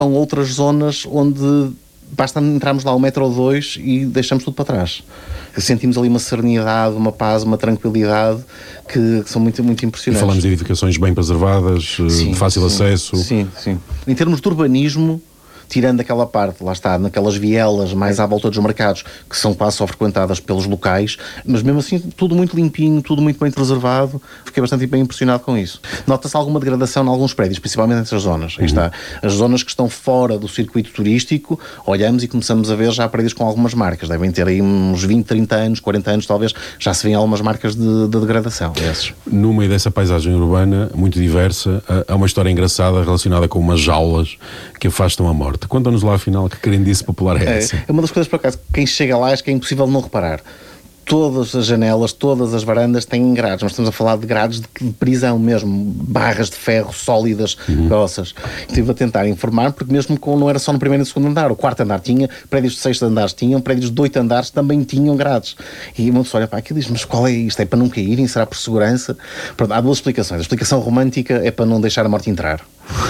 São outras zonas onde basta entrarmos lá 1 metro ou 2 e deixamos tudo para trás. Sentimos ali uma serenidade, uma paz, uma tranquilidade que são muito, muito impressionantes. E falamos de edificações bem preservadas, de fácil acesso. Sim. Em termos de urbanismo, tirando aquela parte, lá está, naquelas vielas mais à volta dos mercados, que são quase só frequentadas pelos locais, mas mesmo assim tudo muito limpinho, tudo muito bem preservado. Fiquei bastante bem impressionado com isso. Nota-se alguma degradação em alguns prédios, principalmente nessas zonas. Aí está. As zonas que estão fora do circuito turístico, olhamos e começamos a ver já prédios com algumas marcas. Devem ter aí uns 20, 30 anos, 40 anos talvez, já se vêem algumas marcas de degradação. Esses. No meio dessa paisagem urbana, muito diversa, há uma história engraçada relacionada com umas jaulas que afastam a morte. Conta-nos lá, afinal, que crendice popular é essa? É uma das coisas, por acaso, quem chega lá acho que é impossível não reparar. Todas as janelas, todas as varandas têm grades. Nós estamos a falar de grades de prisão mesmo, barras de ferro sólidas, grossas. Estive a tentar informar, porque mesmo não era só no primeiro e no segundo andar, o quarto andar tinha, prédios de 6 andares tinham, prédios de 8 andares também tinham grades. E uma pessoa olha para aquilo e diz, mas qual é isto? É para não caírem? Será por segurança? Pronto, há duas explicações. A explicação romântica é para não deixar a morte entrar.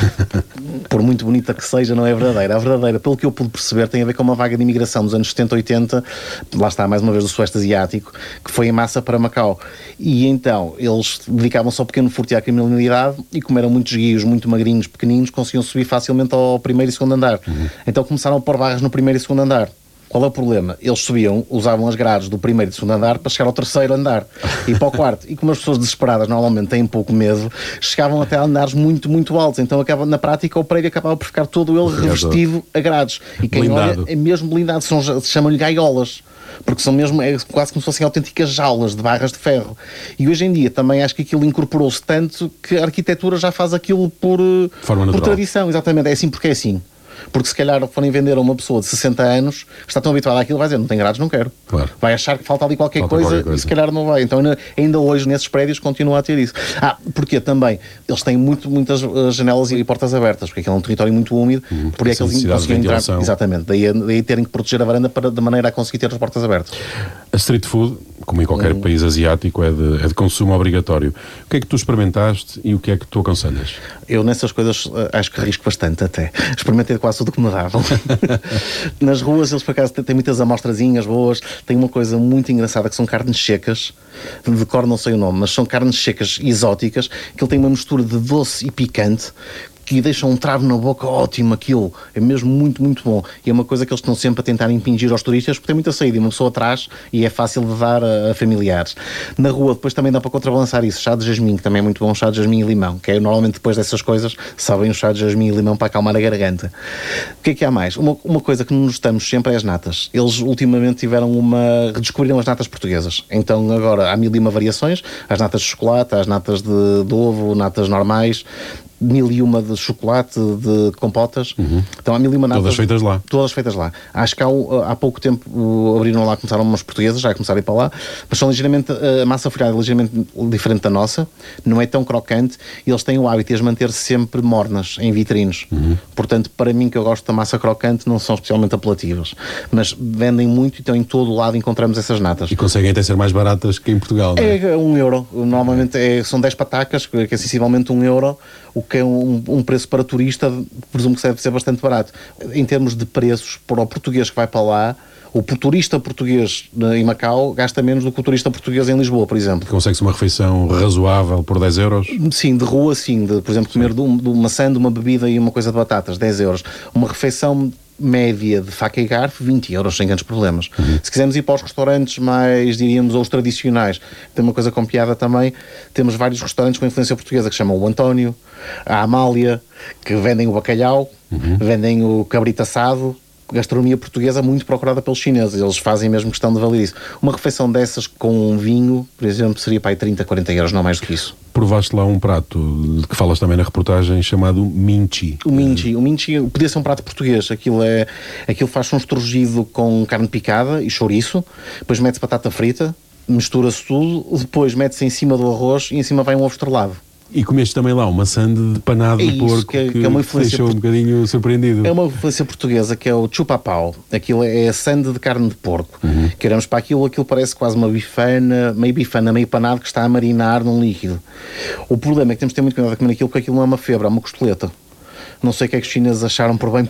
Por muito bonita que seja, não é verdadeira. A verdadeira, pelo que eu pude perceber, tem a ver com uma vaga de imigração dos anos 70, 80, lá está, mais uma vez, do Sueste Asiático, que foi em massa para Macau. E então, eles dedicavam-se ao pequeno furto e à criminalidade, e como eram muitos guios, muito magrinhos, pequeninos, conseguiam subir facilmente ao primeiro e segundo andar. Então começaram a pôr barras no primeiro e segundo andar. Qual é o problema? Eles subiam, usavam as grades do primeiro e do segundo andar para chegar ao terceiro andar e para o quarto. E como as pessoas desesperadas normalmente têm pouco medo, chegavam até a andares muito, muito altos. Então, na prática, o prédio acabava por ficar todo ele revestido a grades. E quem blindado. olha é mesmo blindado. Chamam-lhe gaiolas. Porque são mesmo, quase como se fossem autênticas jaulas de barras de ferro. E hoje em dia também acho que aquilo incorporou-se tanto que a arquitetura já faz aquilo por tradição. Exatamente, é assim porque é assim. Porque se calhar forem vender a uma pessoa de 60 anos que está tão habituada àquilo, vai dizer, não tem grades, não quero. Claro. Vai achar que falta ali qualquer coisa e se calhar não vai. Então ainda hoje nesses prédios continua a ter isso. Porque também eles têm muitas janelas e portas abertas, porque aquilo é um território muito úmido, por é que eles conseguem entrar. Exatamente, daí terem que proteger a varanda de maneira a conseguir ter as portas abertas. A street food, como em qualquer país asiático, é de consumo obrigatório. O que é que tu experimentaste e o que é que tu aconselhas? Eu nessas coisas acho que arrisco bastante até. Experimentei quase tudo que me davam. Nas ruas eles por acaso têm muitas amostrazinhas boas. Tem uma coisa muito engraçada que são carnes secas, de cor não sei o nome, mas são carnes secas exóticas, que ele tem uma mistura de doce e picante que deixam um travo na boca ótimo. Aquilo é mesmo muito, muito bom. E é uma coisa que eles estão sempre a tentar impingir aos turistas, porque tem muita saída e uma pessoa atrás e é fácil de dar a familiares. Na rua depois também dá para contrabalançar isso. Chá de jasmim, que também é muito bom, chá de jasmim e limão, que é normalmente depois dessas coisas sabem o chá de jasmim e limão para acalmar a garganta. O que é que há mais? Uma coisa que nos estamos sempre é as natas. Eles ultimamente redescobriram as natas portuguesas. Então agora há 1001 variações, as natas de chocolate, as natas de ovo, natas normais, 1001 de chocolate, de compotas. Então há 1001 natas. Todas feitas lá. Todas feitas lá. Acho que há pouco tempo abriram lá, começaram umas portuguesas, já começaram a ir para lá, mas são ligeiramente, a massa folhada é ligeiramente diferente da nossa, não é tão crocante, e eles têm o hábito de as manter sempre mornas, em vitrines. Portanto, para mim, que eu gosto da massa crocante, não são especialmente apelativas. Mas vendem muito, então em todo o lado encontramos essas natas. E conseguem até ser mais baratas que em Portugal, não é? É €1. Normalmente são 10 patacas, que é sensivelmente €1, o que é um preço para turista, presumo que deve ser bastante barato. Em termos de preços, para o português que vai para lá, o turista português em Macau gasta menos do que o turista português em Lisboa, por exemplo. Consegue-se uma refeição razoável por €10? Sim, de rua sim. Por exemplo, comer de uma maçã, de uma bebida e uma coisa de batatas, €10. Uma refeição média de faca e garfo, €20, sem grandes problemas. Se quisermos ir para os restaurantes mais, diríamos, ou os tradicionais, tem uma coisa com piada também, temos vários restaurantes com influência portuguesa que chamam o António, a Amália, que vendem o bacalhau, vendem o cabrito assado, gastronomia portuguesa muito procurada pelos chineses, eles fazem mesmo questão de valer isso. Uma refeição dessas com um vinho, por exemplo, seria para aí 30, €40, não mais do que isso. Provaste lá um prato de que falas também na reportagem chamado minchi. O minchi podia ser um prato português. Aquilo faz um estrogido com carne picada e chouriço, depois mete-se batata frita, mistura-se tudo, depois mete-se em cima do arroz e em cima vai um ovo estrelado. E comeste também lá uma sande de panado de porco que é uma influência deixou um bocadinho surpreendido. É uma influência portuguesa que é o chupapau. Aquilo é a sande de carne de porco. Que olhamos para aquilo parece quase uma bifana, meio panado que está a marinar num líquido. O problema é que temos de ter muito cuidado a comer aquilo, porque aquilo não é uma febra, é uma costeleta. não sei o que é que os chineses acharam por bem